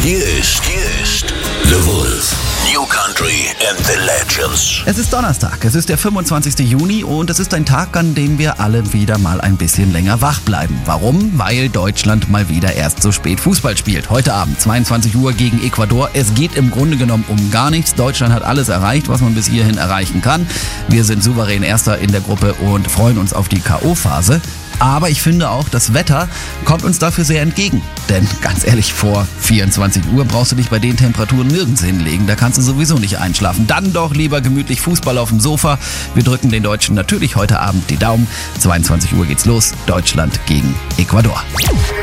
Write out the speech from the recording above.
Hier ist The Wolf. New Country and the Legends. Es ist Donnerstag, es ist der 25. Juni und es ist ein Tag, an dem wir alle wieder mal ein bisschen länger wach bleiben. Warum? Weil Deutschland mal wieder erst so spät Fußball spielt. Heute Abend, 22 Uhr gegen Ecuador. Es geht im Grunde genommen um gar nichts. Deutschland hat alles erreicht, was man bis hierhin erreichen kann. Wir sind souverän Erster in der Gruppe und freuen uns auf die K.O.-Phase. Aber ich finde auch, das Wetter kommt uns dafür sehr entgegen. Denn ganz ehrlich, vor 24 Uhr brauchst du dich bei den Temperaturen nirgends hinlegen. Da kannst du sowieso nicht einschlafen. Dann doch lieber gemütlich Fußball auf dem Sofa. Wir drücken den Deutschen natürlich heute Abend die Daumen. 22 Uhr geht's los. Deutschland gegen Ecuador.